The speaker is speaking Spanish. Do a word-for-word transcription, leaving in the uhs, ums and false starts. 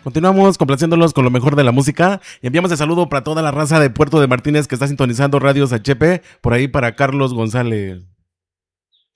Continuamos complaciéndolos con lo mejor de la música y enviamos el saludo para toda la raza de Puerto de Martínez que está sintonizando Radios H P, por ahí para Carlos González.